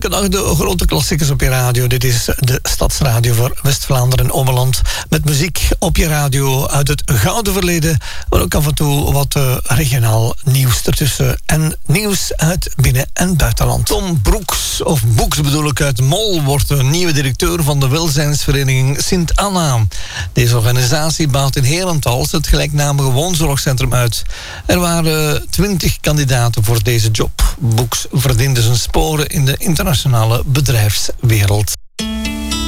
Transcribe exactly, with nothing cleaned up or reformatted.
elke dag de grote klassiekers op je radio. Dit is de Stadsradio voor West-Vlaanderen en Ommeland. Met muziek op je radio uit het gouden verleden. Maar ook af en toe wat uh, regionaal nieuws ertussen. En nieuws uit binnen- en buitenland. Tom Broeks, of Boeks bedoel ik, uit Mol wordt de nieuwe directeur van de welzijnsvereniging Sint Anna. Deze organisatie bouwt in Herentals het gelijknamige woonzorgcentrum uit. Er waren twintig kandidaten voor deze job. Boeks verdiende zijn sporen in de internationale bedrijfswereld.